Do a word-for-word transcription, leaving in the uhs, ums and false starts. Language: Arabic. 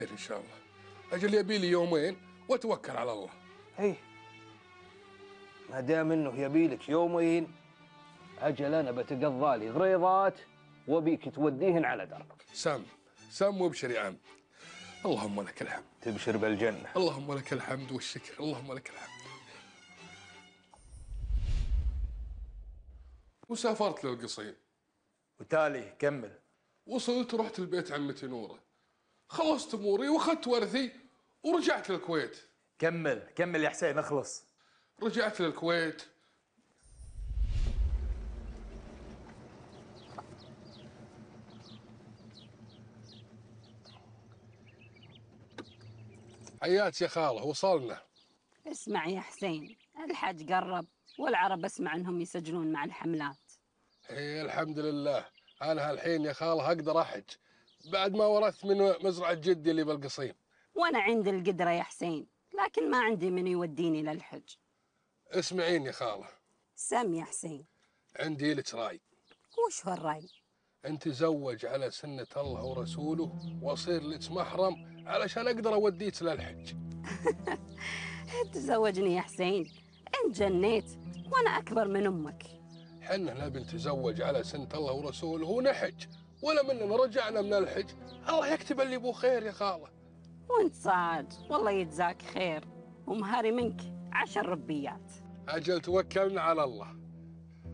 ان شاء الله. اجل يبي لي يومين واتوكل على الله. ايه ما دام انه يبي لك يومين، اجل انا بتقضى لي غريضات وبيك توديهن على درب. سم سم وابشر يا عم. اللهم لك الحمد. تبشر بالجنه. اللهم لك الحمد والشكر. اللهم لك الحمد. وسافرت للقصيم. وتالي كمل. وصلت ورحت البيت عمتي نوره. خلصت اموري واخذت ورثي ورجعت للكويت. كمل كمل يا حسين اخلص. رجعت للكويت. حياك يا خاله وصلنا. اسمع يا حسين، الحج قرب والعرب اسمع انهم يسجلون مع الحملات. اي الحمد لله. انا هالحين يا خاله اقدر احج بعد ما ورثت من مزرعه جدي اللي بالقصيم. وانا عندي القدره يا حسين، لكن ما عندي من يوديني للحج. اسمعين يا خاله. سم يا حسين. عندي لك راي. وش هو الراي؟ انت تزوج على سنه الله ورسوله واصير لك محرم علشان اقدر اوديك للحج. تزوجني يا حسين، انت جنيت وانا اكبر من امك. حنا نبي نتزوج على سنه الله ورسوله ونحج، ولا مننا رجعنا من الحج الله يكتب اللي بو خير يا خاله. وانت صاد والله يجزاك خير، ومهاري منك عشر ربيات. اجل توكلنا على الله.